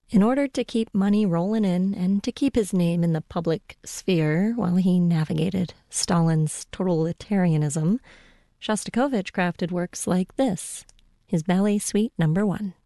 In order to keep money rolling in and to keep his name in the public sphere while he navigated Stalin's totalitarianism, Shostakovich crafted works like this, his Ballet Suite No. 1.